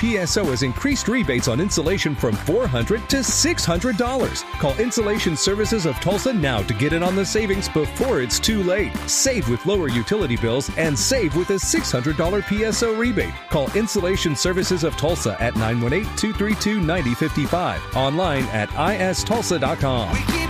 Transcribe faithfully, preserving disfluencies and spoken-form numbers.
P S O has increased rebates on insulation from four hundred dollars to six hundred dollars. Call Insulation Services of Tulsa now to get in on the savings before it's too late. Save with lower utility bills and save with a six hundred dollars P S O rebate. Call Insulation Services of Tulsa at nine one eight, two three two, nine zero five five. Online at i s tulsa dot com. We keep